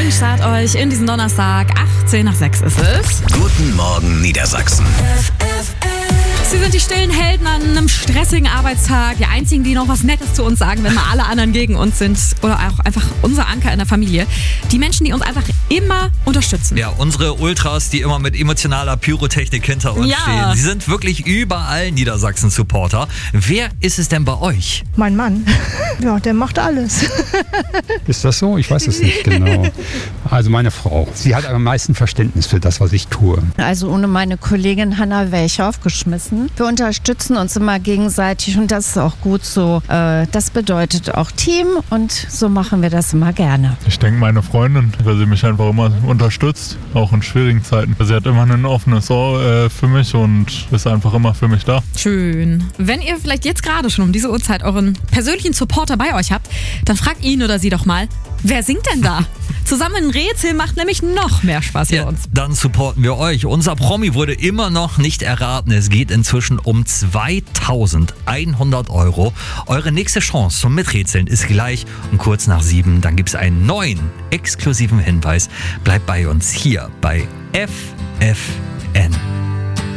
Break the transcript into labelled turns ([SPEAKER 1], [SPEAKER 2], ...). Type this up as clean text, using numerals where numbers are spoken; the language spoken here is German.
[SPEAKER 1] guten Start euch in diesen Donnerstag. 18 nach 6 ist es.
[SPEAKER 2] Guten Morgen Niedersachsen.
[SPEAKER 1] Sie sind die stillen Helden an einem stressigen Arbeitstag. Die einzigen, die noch was Nettes zu uns sagen, wenn mal alle anderen gegen uns sind. Oder auch einfach unser Anker in der Familie. Die Menschen, die uns einfach immer unterstützen.
[SPEAKER 3] Ja, unsere Ultras, die immer mit emotionaler Pyrotechnik hinter uns stehen. Sie sind wirklich überall Niedersachsen-Supporter. Wer ist es denn bei euch?
[SPEAKER 4] Mein Mann. Ja, der macht alles.
[SPEAKER 5] Ist das so? Ich weiß es nicht genau. Also meine Frau. Sie hat am meisten Verständnis für das, was ich tue.
[SPEAKER 6] Also ohne meine Kollegin Hanna wäre ich aufgeschmissen. Wir unterstützen uns immer gegenseitig und das ist auch gut so. Das bedeutet auch Team und so machen wir das immer gerne.
[SPEAKER 7] Ich denke meine Freundin, weil sie mich einfach immer unterstützt, auch in schwierigen Zeiten. Sie hat immer ein offenes Ohr für mich und ist einfach immer für mich da.
[SPEAKER 1] Schön. Wenn ihr vielleicht jetzt gerade schon um diese Uhrzeit euren persönlichen Supporter bei euch habt, dann fragt ihn oder sie doch mal, wer singt denn da? Zusammen ein Rätsel macht nämlich noch mehr Spaß für uns.
[SPEAKER 3] Dann supporten wir euch. Unser Promi wurde immer noch nicht erraten. Es geht inzwischen um 2.100 Euro. Eure nächste Chance zum Miträtseln ist gleich um kurz nach 7. Dann gibt es einen neuen, exklusiven Hinweis. Bleibt bei uns hier bei FFN.